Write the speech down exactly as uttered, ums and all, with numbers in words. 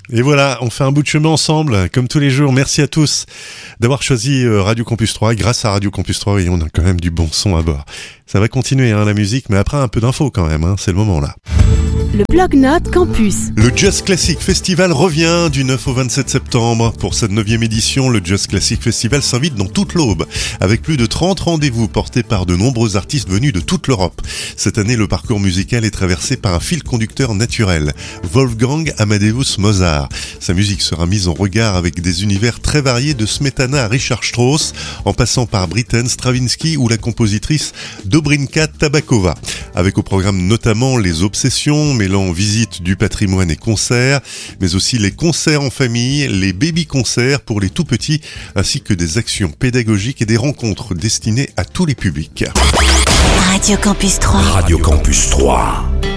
Et voilà, on fait un bout de chemin ensemble, comme tous les jours. Merci à tous d'avoir choisi Radio Campus trois. Grâce à Radio Campus trois, et on a quand même du bon son à bord. Ça va continuer, hein, la musique, mais après un peu d'infos quand même, hein, c'est le moment là. Le Blog-Notes Campus. Le Jazz Classic Festival revient du neuf au vingt-sept septembre. Pour cette neuvième édition, le Jazz Classic Festival s'invite dans toute l'Aube, avec plus de trente rendez-vous portés par de nombreux artistes venus de toute l'Europe. Cette année, le parcours musical est traversé par un fil conducteur naturel, Wolfgang Amadeus Mozart. Sa musique sera mise en regard avec des univers très variés de Smetana à Richard Strauss, en passant par Britten, Stravinsky ou la compositrice Dobrinka Tabakova. Avec au programme notamment les obsessions, mêlant visite du patrimoine et concerts, mais aussi les concerts en famille, les baby-concerts pour les tout-petits, ainsi que des actions pédagogiques et des rencontres destinées à tous les publics. Radio Campus trois. Radio Campus trois.